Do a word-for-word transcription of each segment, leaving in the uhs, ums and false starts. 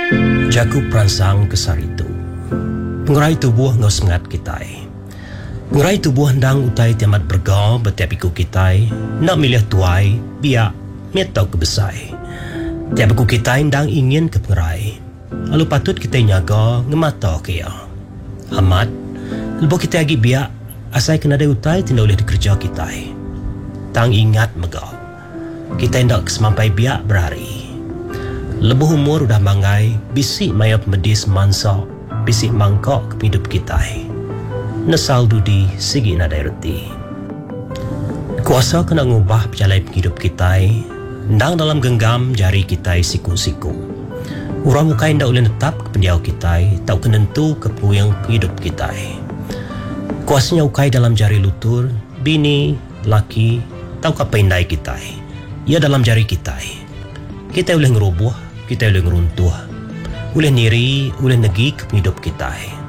Jaku peransang kesar itu. Pengerai tubuh ngau semangat kitai. Pengerai tubuh hendang utai tiamat bergau betiap iku kitai. Nak milih tuai, biak, metau kebesai. Tiap iku kitai hendang ingin ke pengerai. Lalu patut kita nyaga ngemata kaya. Amat, lepas kita lagi biak, asai kena ada utai tidak boleh dikerja kitai. Tang ingat megau. Kita hendak kesemampai biak berhari. Lebuh umur udah mangai, bisik maya medis mansa, bisik mangkok ke hidup kita. Nesal dudi sigi nadai reti. Kuasa kena ngubah berjalan hidup kita, ndang dalam genggam jari kita siku-siku. Orang muka ndak boleh tetap ke pendiau kita, tak kenentu ke puyang hidup kita. Kuasanya ukai dalam jari lutur, bini, laki, tahu apa indai kita. Ia dalam jari kita. Kita boleh ngerubuh, kita boleh ngeruntuh, boleh niri, boleh negi ke hidup kita.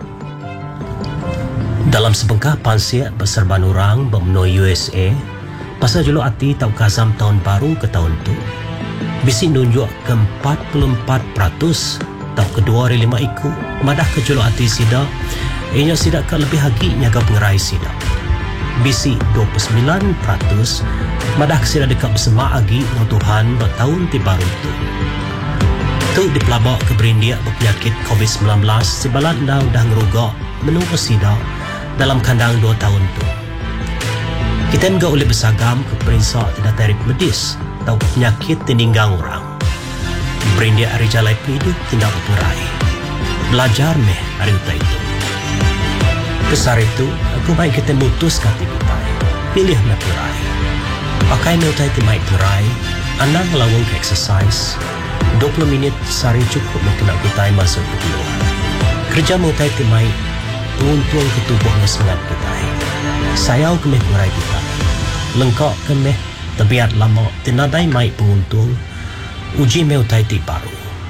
Dalam sebengkah pansiak berserban orang bermenui U S A, pasal jolo hati tak kazam tahun baru ke tahun tu. Bisi nunjuk ke empat puluh empat peratus tahun kedua dari lima iku, madah ke jolo hati sida, ianya sida ke lebih hagi nyaga pengerai sida. Bisi dua puluh sembilan peratus, madah ke sida dekat bersama agi dengan Tuhan bertahun ti baru tu. Tu dipelabak ke berindiak berpenyakit covid sembilan belas sebalat dah udah ngerugak menunggu sida dalam kandang dua tahun tu. Kita enggak boleh bersagam ke perinsak tidak tarik medis atau penyakit tininggang orang. Berindiak hari jalai hidup tidak berperai. Belajar meh hari utai itu. Besar itu, aku baik kita mutus kata kita. Pilih meh perai. Pakai meh utai timai perai. Anak lawang ke exercise. dua puluh minit sehari cukup mungkin nak kita masuk ke keluar. Kerja mutai timai untung ke tubuh dan semangat kita. Sayau kemeh perai kita. Lengkap kemeh tabiat lama tinadai mai penguntung uji meh utai ti baru.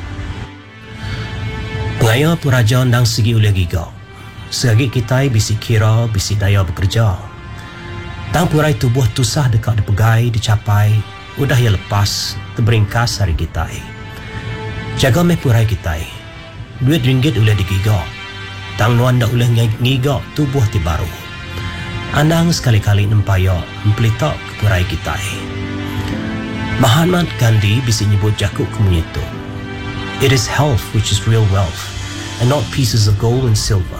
Pengaya puraja ndang segi oleh giga. Segi kita bisi kira bisi daya bekerja. Tang purai tubuh tusah dekat dipegai dicapai udah ya lepas terberingkas hari kita. Jaga meh purai kita. Duit ringgit boleh digiga. Tang nuan dak boleh ngiga tubuh ti baru. Andang sekali-kali nempaya mempelitak ke purai kita. Mahatma Gandhi bisa nyebut jakuk kemunyitu. It is health which is real wealth and not pieces of gold and silver.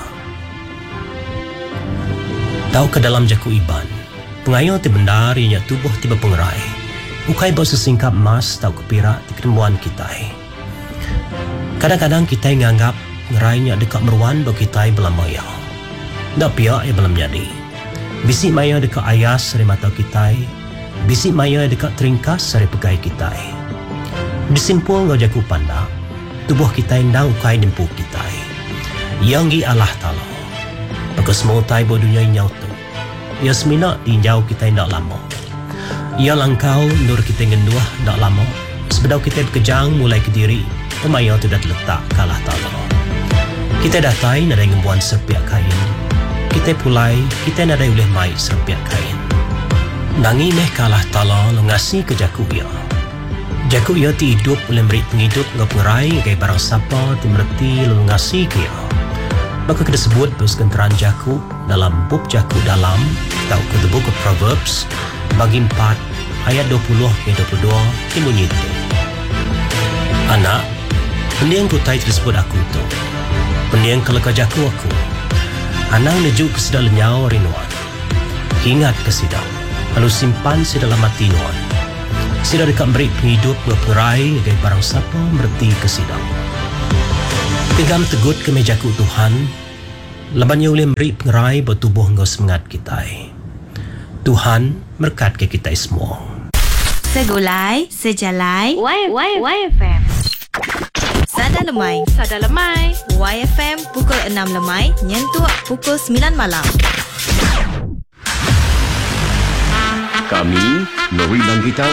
Tahu ke dalam jakuk iban, pengayau ti bendar ianya tubuh tiba pengerai. Ukai bawa sesingkap emas tahu ke pirak di ketemuan kita. Kadang-kadang kita nganggap ngerainya dekat meruan bagi kita belamaya. Tak pihak ia belum jadi. Bisik maya dekat ayas dari mata kita. Bisik maya dekat teringkas dari pegai kita. Disimpul ngau jaku pandang. Tubuh kita indang ukai dimpu kita. Yang gi Allah Ta'ala. Bagus semautai buat dunia inyau tu. Ia semina diinjau kita indak lama. Ia langkau nur kita ngenduah indak lama. Sebedau kita berkejang mulai ke diri. Pemaya tidak letak ke Allah Ta'ala. Kita datai nadai ngembuan serpiak kain. Kita pulai, kita nadai oleh mai serpiak kain. Nangi meh ke Allah Ta'ala ngasi ke jaku ia. Jaku ia ti hidup oleh beri penghidup ngau pengerai gaya barang sapa ti mereti lalu ngasi ke ia. Maka kita sebut bersekenteran jaku dalam buk jaku dalam atau ke the book of Proverbs bagi empat ayat dua puluh ke dua puluh dua ti bunyi itu. Anak, pendiang kutai tersebut aku tu. Pendiang kelaka jaku aku. Anang nejuk ke sedal lenyau rinuan. Ingat ke sidang. Lalu simpan sedalam hati nuan. Sida dekat beri penghidup berperai gaya barang siapa merti ke sidang. Pinggam tegut ke mejaku Tuhan. Labannya boleh beri pengerai bertubuh ngau semangat kita. Tuhan berkat ke kita semua. Segulai, sejalai, Y, y, y F M. Sada lemai, Sada lemai. Y F M pukul enam lemai, nyentuh pukul sembilan malam. Kami, Nori Langgita